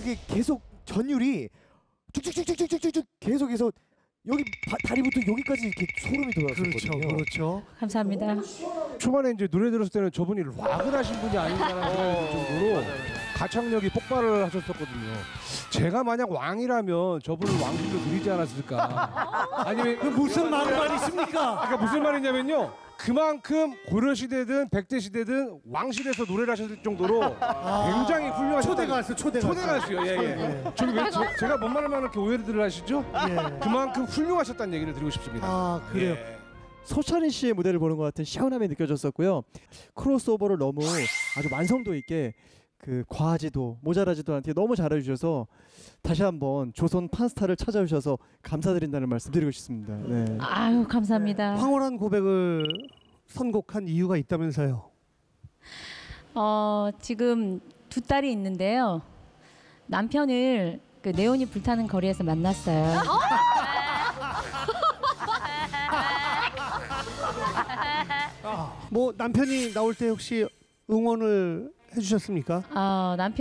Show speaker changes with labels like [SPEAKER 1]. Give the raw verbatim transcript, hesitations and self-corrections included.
[SPEAKER 1] 그게 계속 전율이 쭉쭉쭉쭉쭉쭉쭉 계속해서 여기 바, 다리부터 여기까지 이렇게 소름이 돋았거든요.
[SPEAKER 2] 그렇죠, 그렇죠.
[SPEAKER 3] 감사합니다.
[SPEAKER 4] 초반에 이제 노래 들었을 때는 저분이 락을 하신 분이 아닌가라는 생각이 들 정도로 가창력이 폭발을 하셨었거든요. 제가 만약 왕이라면 저분을 왕실로 드리지 않았을까. 아니면
[SPEAKER 2] 그 무슨 말만 있습니까?
[SPEAKER 4] 그러니까 무슨 말이냐면요. 그만큼 고려시대든 백제시대든 왕실에서 노래를 하셨을 정도로 굉장히 훌륭하셨다.
[SPEAKER 2] 초대 가수, 초대 가수.
[SPEAKER 4] 초대 가수요. 예, 예. 저기 왜 저, 제가 뭔 말을 하면 이렇게 오해를 하시죠?
[SPEAKER 2] 예.
[SPEAKER 4] 그만큼 훌륭하셨다는 얘기를 드리고 싶습니다.
[SPEAKER 2] 아, 그래요.
[SPEAKER 4] 예.
[SPEAKER 1] 소찬희 씨의 무대를 보는 것 같은 시원함이 느껴졌었고요. 크로스오버를 너무 아주 완성도 있게 그 과하지도 모자라지도 않게 너무 잘해주셔서 다시 한번 조선 판스타를 찾아주셔서 감사드린다는 말씀 드리고 싶습니다. 네.
[SPEAKER 3] 아유, 감사합니다.
[SPEAKER 2] 황홀한 고백을 선곡한 이유가 있다면서요.
[SPEAKER 3] 어, 지금 두 딸이 있는데요. 남편을 그 네온이 불타는 거리에서 만났어요.
[SPEAKER 2] 뭐 남편이 나올 때 혹시 응원을 해주셨습니까?
[SPEAKER 3] 어, 남편